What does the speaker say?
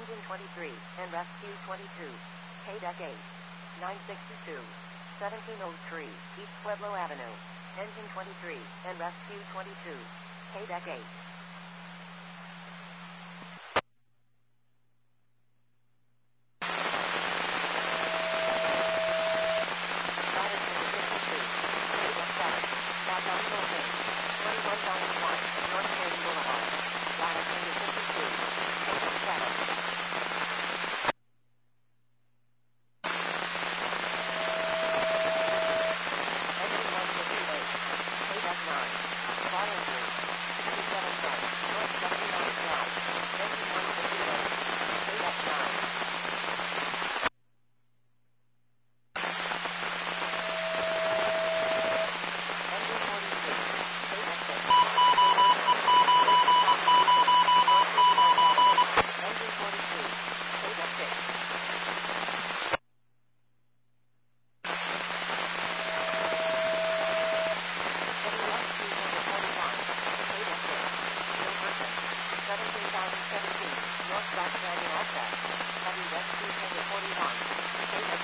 Engine 23, and Rescue 22. KDEC 8. 962. 1703, East Pueblo Avenue. Engine 23, and Rescue 22. KDEC 8. North Black Canyon Offset. Heavy Rescue 41.